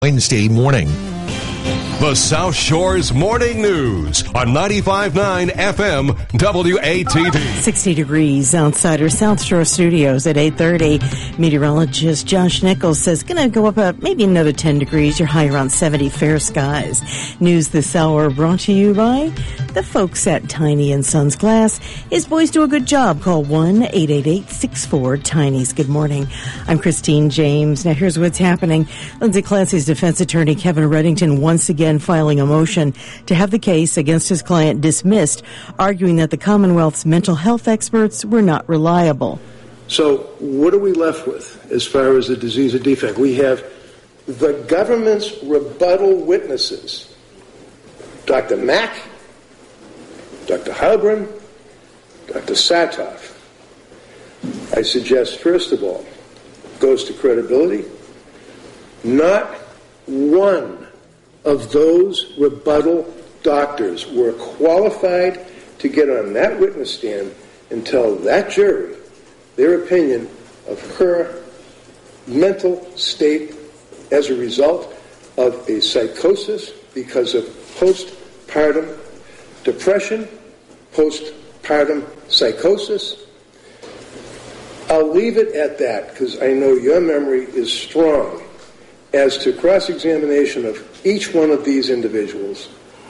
Wednesday morning. The South Shore's Morning News on 95.9 FM WATD. 60 degrees outside our South Shore studios at 8:30. Meteorologist Josh Nichols says going to go up maybe another 10 degrees. Your high around 70, fair skies. News this hour brought to you by the folks at Tiny & Sons Glass. His boys do a good job. Call 1-888-64-TINYS. Good morning. I'm Christine James. Now here's what's happening. Lindsay Clancy's defense attorney Kevin Reddington once again filing a motion to have the case against his client dismissed, arguing that the Commonwealth's mental health experts were not reliable. So what are we left with as far as the disease or defect? We have the government's rebuttal witnesses, Dr. Mack, Dr. Halgren, Dr. Satoff. I suggest, first of all, goes to credibility. Not one of those rebuttal doctors were qualified to get on that witness stand and tell that jury their opinion of her mental state as a result of a psychosis because of postpartum depression, postpartum psychosis. I'll leave it at that because I know your memory is strong as to cross-examination of each one of these individuals.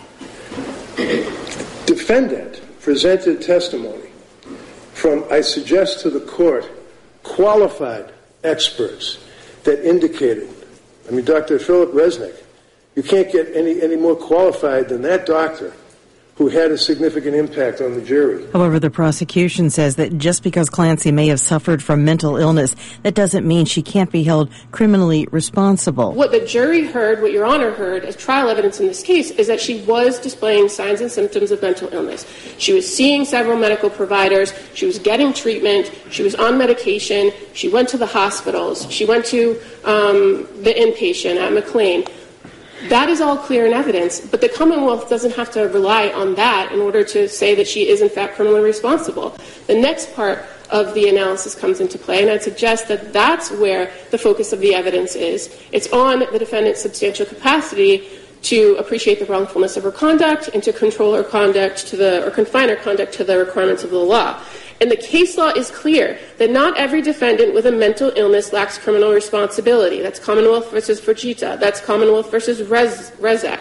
Defendant presented testimony from, I suggest to the court, qualified experts that indicated, Dr. Philip Resnick, you can't get any more qualified than that doctor who had a significant impact on the jury. However, the prosecution says that just because Clancy may have suffered from mental illness, that doesn't mean she can't be held criminally responsible. What the jury heard, what Your Honor heard as trial evidence in this case, is that she was displaying signs and symptoms of mental illness. She was seeing several medical providers. She was getting treatment. She was on medication. She went to the hospitals. She went to the inpatient at McLean. That is all clear in evidence, but the Commonwealth doesn't have to rely on that in order to say that she is, in fact, criminally responsible. The next part of the analysis comes into play, and I'd suggest that that's where the focus of the evidence is. It's on the defendant's substantial capacity to appreciate the wrongfulness of her conduct and to control her conduct or confine her conduct to the requirements of the law. And the case law is clear that not every defendant with a mental illness lacks criminal responsibility. That's Commonwealth versus Fujita. That's Commonwealth versus Rezac.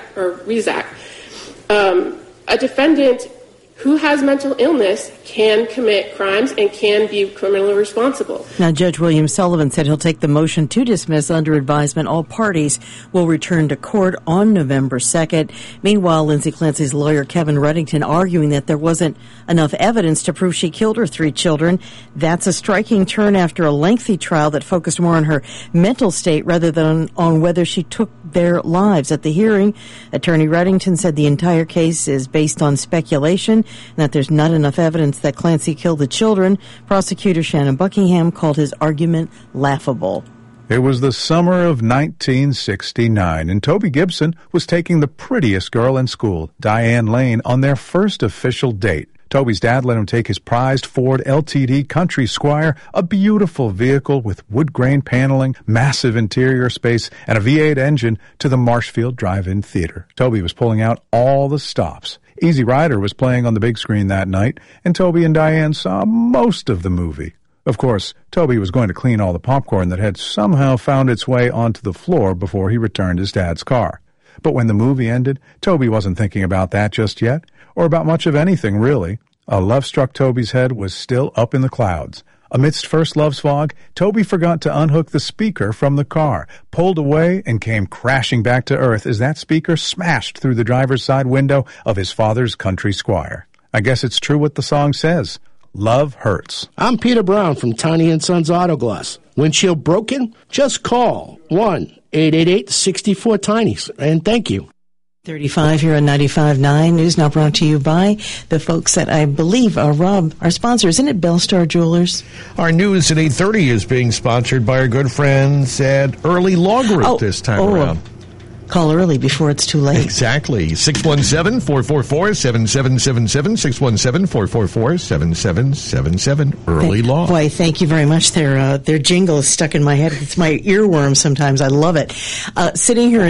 A defendant who has mental illness can commit crimes and can be criminally responsible. Now, Judge William Sullivan said he'll take the motion to dismiss under advisement. All parties will return to court on November 2nd. Meanwhile, Lindsay Clancy's lawyer, Kevin Reddington, arguing that there wasn't enough evidence to prove she killed her 3 children. That's a striking turn after a lengthy trial that focused more on her mental state rather than on whether she took their lives. At the hearing, Attorney Reddington said the entire case is based on speculation and that there's not enough evidence that Clancy killed the children. Prosecutor Shannon Buckingham called his argument laughable. It was the summer of 1969, and Toby Gibson was taking the prettiest girl in school, Diane Lane, on their first official date. Toby's dad let him take his prized Ford LTD Country Squire, a beautiful vehicle with wood grain paneling, massive interior space, and a V8 engine, to the Marshfield Drive-In Theater. Toby was pulling out all the stops. Easy Rider was playing on the big screen that night, and Toby and Diane saw most of the movie. Of course, Toby was going to clean all the popcorn that had somehow found its way onto the floor before he returned his dad's car. But when the movie ended, Toby wasn't thinking about that just yet, or about much of anything, really. A love-struck Toby's head was still up in the clouds. Amidst first love's fog, Toby forgot to unhook the speaker from the car, pulled away, and came crashing back to earth as that speaker smashed through the driver's side window of his father's Country Squire. I guess it's true what the song says. Love hurts. I'm Peter Brown from Tiny & Sons Auto Glass. Windshield broken? Just call 1-888-64-TINYS. And thank you. 35 here on 95.9 News, now brought to you by the folks that I believe are Rob, our sponsor. Isn't it Bellstar Jewelers? Our news at 8:30 is being sponsored by our good friends at Early Law Group this time around. Call early before it's too late. Exactly. 617-444-7777, 617-444-7777. Early Law. Boy, thank you very much. Their jingle is stuck in my head. It's my earworm sometimes. I love it. Sitting here